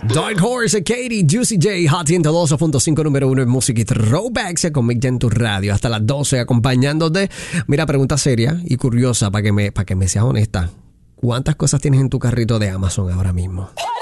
Dark Horse, Katie, Juicy J, Hot 102.5, número 1 en música y throwbacks con Mick en tu radio. Hasta las 12 acompañándote. Mira, pregunta seria y curiosa para que me seas honesta. ¿Cuántas cosas tienes en tu carrito de Amazon ahora mismo?